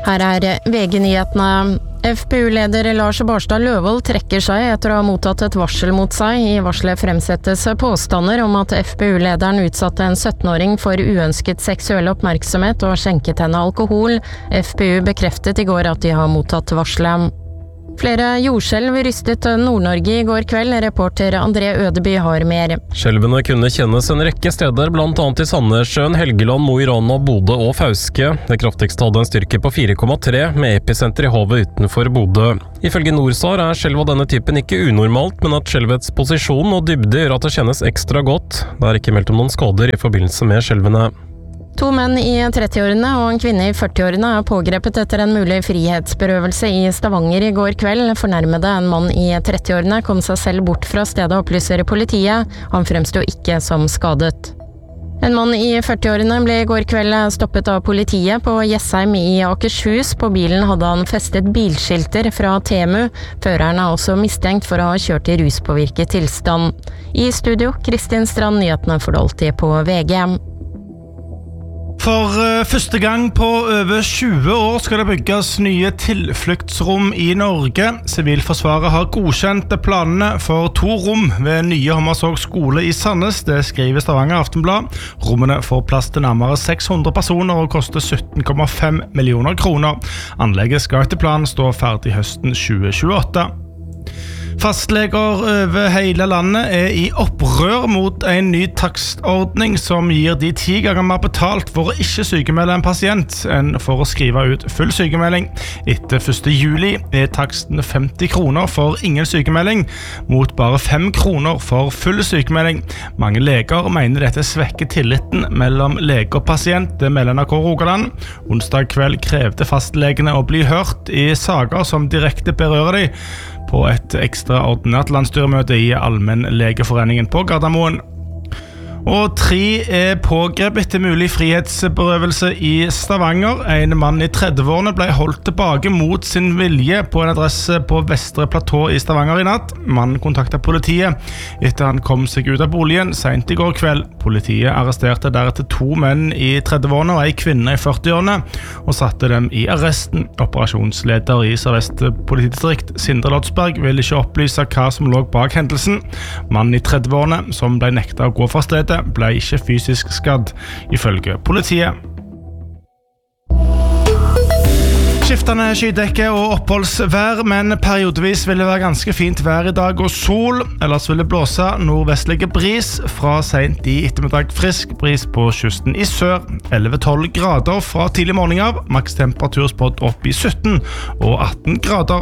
Her VG-nyhetene. FPU-leder Lars Barstad Løvold trekker seg etter å ha mottatt et varsel mot seg. I varselet fremsettes påstander om at FPU-lederen utsatte en 17-åring for uønsket seksuell oppmerksomhet og skjenket henne alkohol. FPU bekreftet i går at de har mottatt varselet. Flere jordskjelv rystet Nord-Norge i går kveld. Reporter André Ødeby har mer. Skjelvene kunne kjennes en rekke steder, blant annet i Sandnessjøen, Helgeland, Mo i Rana, Bodø og Fauske. Det kraftigste hadde en styrke på 4,3, med episenter i havet utenfor Bodø. Ifølge Norsar skjelv av denne typen ikke unormalt, men at skjelvets posisjon og dybde gjør at det kjennes ekstra godt. Det ikke meldt om noen skader i forbindelse med skjelvene. 2 menn i 30-årene og en kvinne i 40-årene pågrepet etter en mulig frihetsberøvelse i Stavanger i går kveld. Fornærmede, en mann i 30-årene, kom seg selv bort fra stedet, opplyser politiet. Han fremstod ikke som skadet. En mann i 40-årene ble i går kveld stoppet av politiet på Jessheim i Akershus. På bilen hadde han festet bilskilter fra Temu. Føreren også mistenkt for å ha kjørt i ruspåvirket tilstand. I studio, Kristin Strand, nyhetene for alltid på VG. For første gang på over 20 år skal det bygges nye tilfluktsrom i Norge. Sivilforsvaret har godkjent planene for 2 rom ved nye Hommersåk skole i Sandnes. Det skriver Stavanger Aftenblad. Rommene får plass til nærmere 600 personer og koster 17,5 millioner kroner. Anlegget skal etter planen stå ferdig høsten 2028. Fastleger over hele landet i opprør mot en ny takstordning som gir de 10 ganger mer betalt for å ikke sykemelde en pasient enn for å skrive ut full sykemelding. Etter 1. juli taksten 50 kroner for ingen sykemelding, mot bare 5 kroner for full sykemelding. Mange leger mener dette svekker tilliten mellom lege og pasient, det melder NRK Rogaland. Onsdag kveld krevde fastlegene å bli hørt i saker som direkte berører de, på et ekstraordinært landsstyremøte i Allmennlegeforeningen på Gardermoen. Og 3 pågrepet etter mulig frihetsberøvelse i Stavanger. En mann i 30-årene ble holdt tilbake mot sin vilje på en adresse på Vestre Platå i Stavanger i natt. Mannen kontaktet politiet etter han kom seg ut av boligen sent i går kveld. Politiet arresterte deretter 2 menn i 30-årene og en kvinne i 40-årene og satte dem i arresten. Operasjonsleder i Sør-Vest politidistrikt, Sindre Lotsberg, vil ikke opplyse hva som lå bak hendelsen. Mannen i 30-årene, som ble nektet å gå fra stedet, ble ikke fysisk skadd, ifølge politiet. Skiftende skydekke og oppholdsvær, men periodevis vil det være ganske fint vær i dag og sol. Ellers vil det blåse nordvestlige bris fra sent i ettermiddag. Frisk bris på kysten i sør. 11-12 grader fra tidlig morgen av. Maks temperatur spådd opp i 17 og 18 grader.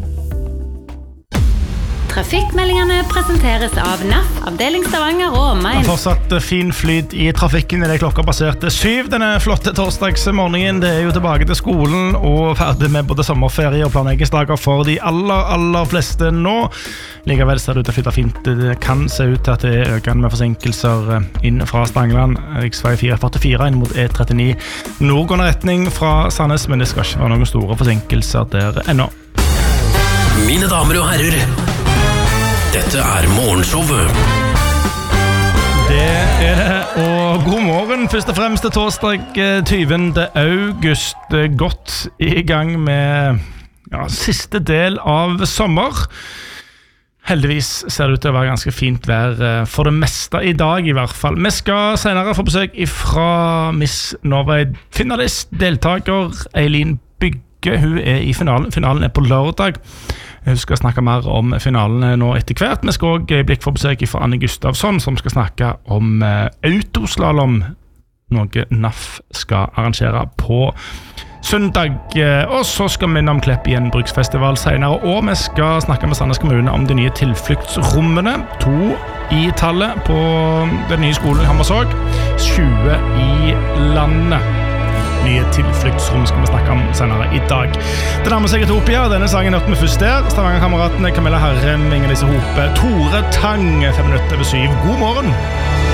Trafikkmeldingene presenteres av NAF, avdeling Stavanger og omegn. Fortsatt fin flyt i trafikken i det klokka passerte 7 denne flotte torsdagsmorgenen. Det jo tilbake til skolen og ferdig med både sommerferie og planleggingsdager for de aller fleste nå. Likevel ser det ut til å flytte fint. Det kan se ut til at det økende med forsinkelser inn fra Stangeland, riksvei 444 inn mot E39. Nordgående retning fra Sandnes, men det skal ikke være noen store forsinkelser der ennå. Mine damer og herrer, dette Morgenshowet. Det det, og god morgen først og fremst til torsdag 20. august. Godt i gang med siste del av sommer. Heldigvis ser det ut til å være ganske fint vær for det meste i dag i hvert fall. Vi skal senere få besøk fra Miss Norway-finalist, deltaker Eileen Bygge. Hun i finalen. Finalen på lørdag. Hun skal snakke mer om finalene nå etter hvert. Vi skal også i blikk få besøk fra Anne Gustavsson, som skal snakke om autoslalom, noe NAF skal arrangere på søndag. Og så skal vi innom Klepp gjenbruksfestival senere, og vi skal snakke med Sandnes kommune om de nye tilfluktsrommene. 2 i tallet på den nye skolen i Hommersåk, 20 i landet. Nye tilfluktsrom skal vi snakke om senere i dag. Det nærmer seg Etopia, denne sangen hørte vi først der. Stavanger-kameratene Camilla Herrem, Inger-Lise Hope, Tore Tang, 5 minutter over 7. God morgen!